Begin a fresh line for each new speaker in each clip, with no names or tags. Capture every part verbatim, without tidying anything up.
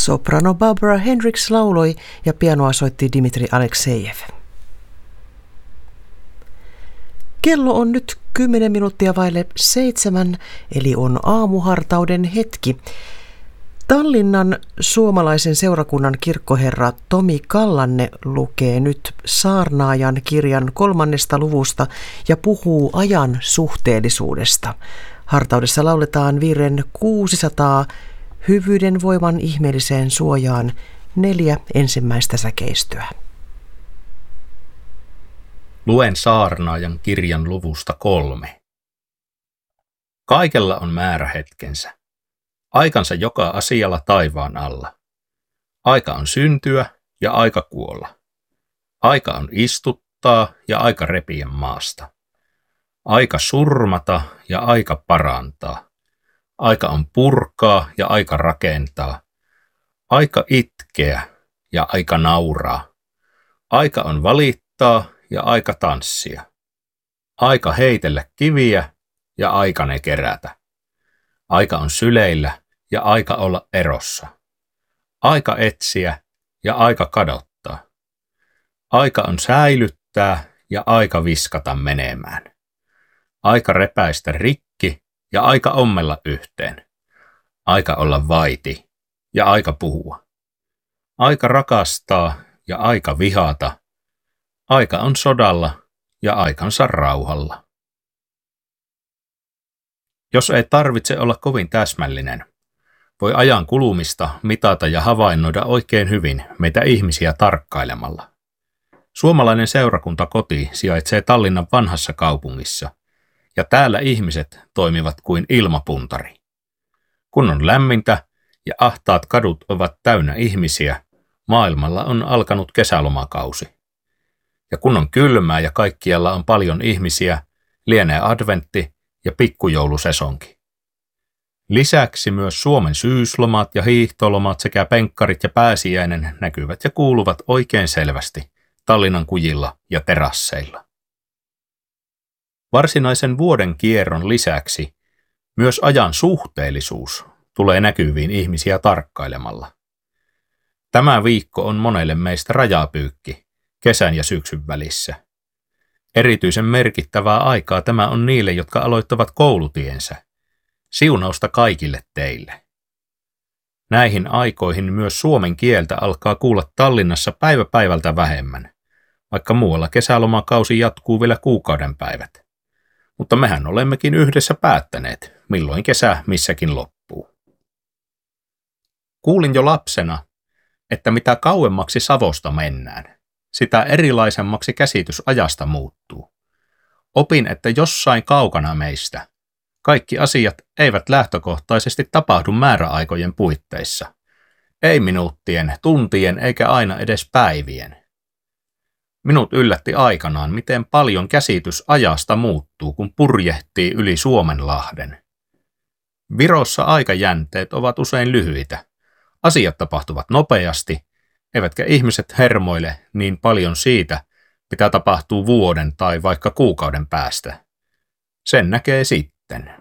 Soprano Barbara Hendricks lauloi ja pianoa soitti Dmitri Aleksejev. Kello on nyt kymmenen minuuttia vaille seitsemän, eli on aamuhartauden hetki. Tallinnan suomalaisen seurakunnan kirkkoherra Tomi Kallanne lukee nyt Saarnaajan kirjan kolmannesta luvusta ja puhuu ajan suhteellisuudesta. Hartaudessa lauletaan virren kuusisataa Hyvyyden voiman ihmeelliseen suojaan, neljä ensimmäistä säkeistöä.
Luen Saarnaajan kirjan luvusta kolme. Kaikella on määrähetkensä. Aikansa joka asialla taivaan alla. Aika on syntyä ja aika kuolla. Aika on istuttaa ja aika repiä maasta. Aika surmata ja aika parantaa. Aika on purkaa ja aika rakentaa. Aika itkeä ja aika nauraa. Aika on valittaa ja aika tanssia. Aika heitellä kiviä ja aika ne kerätä. Aika on syleillä ja aika olla erossa. Aika etsiä ja aika kadottaa. Aika on säilyttää ja aika viskata menemään. Aika repäistä rikki ja aika ommella yhteen. Aika olla vaiti ja aika puhua. Aika rakastaa ja aika vihata. Aika on sodalla ja aikansa rauhalla. Jos ei tarvitse olla kovin täsmällinen, voi ajan kulumista mitata ja havainnoida oikein hyvin meitä ihmisiä tarkkailemalla. Suomalainen seurakuntakoti sijaitsee Tallinnan vanhassa kaupungissa, ja täällä ihmiset toimivat kuin ilmapuntari. Kun on lämmintä ja ahtaat kadut ovat täynnä ihmisiä, maailmalla on alkanut kesälomakausi. Ja kun on kylmää ja kaikkialla on paljon ihmisiä, lienee adventti ja pikkujoulusesonki. Lisäksi myös Suomen syyslomat ja hiihtolomat sekä penkkarit ja pääsiäinen näkyvät ja kuuluvat oikein selvästi Tallinnan kujilla ja terasseilla. Varsinaisen vuoden kierron lisäksi myös ajan suhteellisuus tulee näkyviin ihmisiä tarkkailemalla. Tämä viikko on monelle meistä rajapyykki kesän ja syksyn välissä. Erityisen merkittävää aikaa tämä on niille, jotka aloittavat koulutiensä. Siunausta kaikille teille. Näihin aikoihin myös suomen kieltä alkaa kuulla Tallinnassa päivä päivältä vähemmän, vaikka muualla kesälomakausi jatkuu vielä kuukauden päivät. Mutta mehän olemmekin yhdessä päättäneet, milloin kesä missäkin loppuu. Kuulin jo lapsena, että mitä kauemmaksi Savosta mennään, sitä erilaisemmaksi käsitys ajasta muuttuu. Opin, että jossain kaukana meistä kaikki asiat eivät lähtökohtaisesti tapahdu määräaikojen puitteissa. Ei minuuttien, tuntien eikä aina edes päivien. Minut yllätti aikanaan, miten paljon käsitys ajasta muuttuu, kun purjehtii yli Suomenlahden. Virossa aikajänteet ovat usein lyhyitä. Asiat tapahtuvat nopeasti, eivätkä ihmiset hermoile niin paljon siitä, mitä tapahtuu vuoden tai vaikka kuukauden päästä. Sen näkee sitten.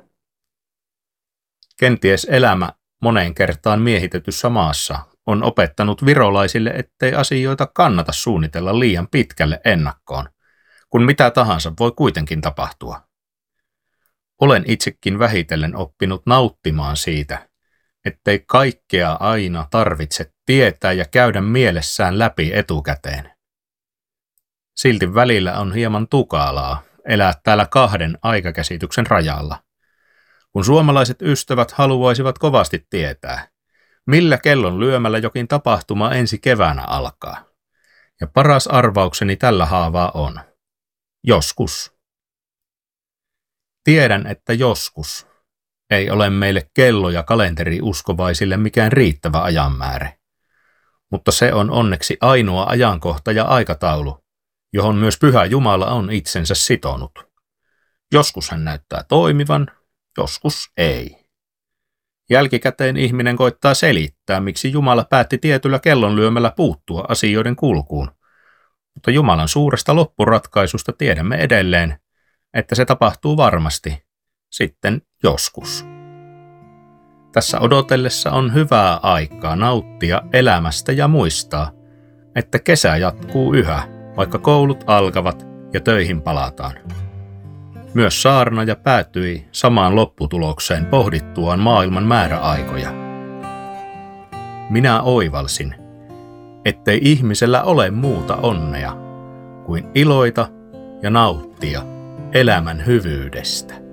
Kenties elämä moneen kertaan miehitetyssä maassa on opettanut virolaisille, ettei asioita kannata suunnitella liian pitkälle ennakkoon, kun mitä tahansa voi kuitenkin tapahtua. Olen itsekin vähitellen oppinut nauttimaan siitä, ettei kaikkea aina tarvitse tietää ja käydä mielessään läpi etukäteen. Silti välillä on hieman tukalaa elää täällä kahden aikakäsityksen rajalla. Kun suomalaiset ystävät haluaisivat kovasti tietää, millä kellon lyömällä jokin tapahtuma ensi keväänä alkaa. Ja paras arvaukseni tällä haavaa on: joskus. Tiedän, että joskus ei ole meille kello- ja kalenteriuskovaisille mikään riittävä ajanmäärä, mutta se on onneksi ainoa ajankohta ja aikataulu, johon myös Pyhä Jumala on itsensä sitonut. Joskus hän näyttää toimivan, joskus ei. Jälkikäteen ihminen koittaa selittää, miksi Jumala päätti tietyllä kellonlyömällä puuttua asioiden kulkuun, mutta Jumalan suuresta loppuratkaisusta tiedämme edelleen, että se tapahtuu varmasti, sitten joskus. Tässä odotellessa on hyvää aikaa nauttia elämästä ja muistaa, että kesä jatkuu yhä, vaikka koulut alkavat ja töihin palataan. Myös saarnaaja päätyi samaan lopputulokseen pohdittuaan maailman määräaikoja. Minä oivalsin, ettei ihmisellä ole muuta onnea kuin iloita ja nauttia elämän hyvyydestä.